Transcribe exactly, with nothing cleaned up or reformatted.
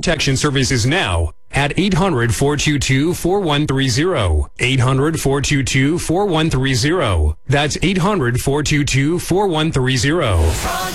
protection services now at eight hundred, four two two, four one three zero. eight hundred, four two two, four one three zero. That's eight hundred, four two two, four one three zero.